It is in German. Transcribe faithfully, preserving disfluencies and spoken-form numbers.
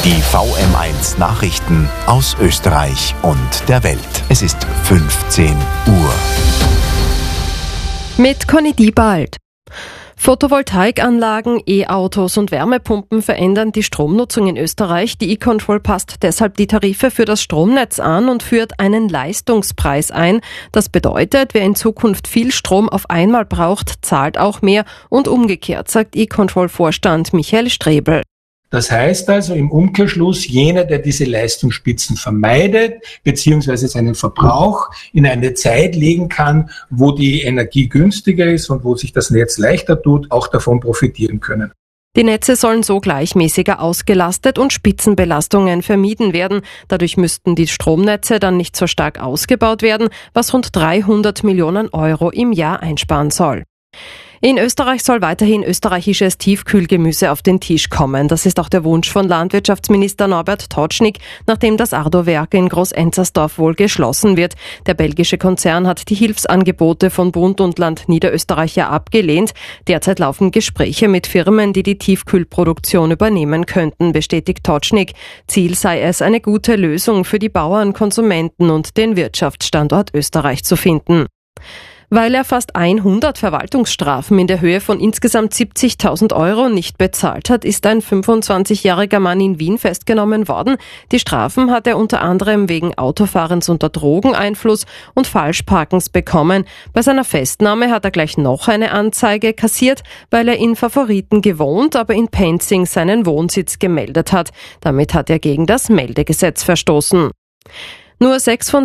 Die V M eins Nachrichten aus Österreich und der Welt. Es ist fünfzehn Uhr. Mit Conny Diebald. Photovoltaikanlagen, E-Autos und Wärmepumpen verändern die Stromnutzung in Österreich. Die E-Control passt deshalb die Tarife für das Stromnetz an und führt einen Leistungspreis ein. Das bedeutet, wer in Zukunft viel Strom auf einmal braucht, zahlt auch mehr und umgekehrt, sagt E-Control-Vorstand Michael Strebel. Das heißt also im Umkehrschluss, jener, der diese Leistungsspitzen vermeidet, beziehungsweise seinen Verbrauch in eine Zeit legen kann, wo die Energie günstiger ist und wo sich das Netz leichter tut, auch davon profitieren können. Die Netze sollen so gleichmäßiger ausgelastet und Spitzenbelastungen vermieden werden. Dadurch müssten die Stromnetze dann nicht so stark ausgebaut werden, was rund dreihundert Millionen Euro im Jahr einsparen soll. In Österreich soll weiterhin österreichisches Tiefkühlgemüse auf den Tisch kommen. Das ist auch der Wunsch von Landwirtschaftsminister Norbert Totschnig, nachdem das Ardo-Werk in Groß-Enzersdorf wohl geschlossen wird. Der belgische Konzern hat die Hilfsangebote von Bund und Land Niederösterreich ja abgelehnt. Derzeit laufen Gespräche mit Firmen, die die Tiefkühlproduktion übernehmen könnten, bestätigt Totschnig. Ziel sei es, eine gute Lösung für die Bauern, Konsumenten und den Wirtschaftsstandort Österreich zu finden. Weil er fast hundert Verwaltungsstrafen in der Höhe von insgesamt siebzigtausend Euro nicht bezahlt hat, ist ein fünfundzwanzigjähriger Mann in Wien festgenommen worden. Die Strafen hat er unter anderem wegen Autofahrens unter Drogeneinfluss und Falschparkens bekommen. Bei seiner Festnahme hat er gleich noch eine Anzeige kassiert, weil er in Favoriten gewohnt, aber in Penzing seinen Wohnsitz gemeldet hat. Damit hat er gegen das Meldegesetz verstoßen. Nur sechs von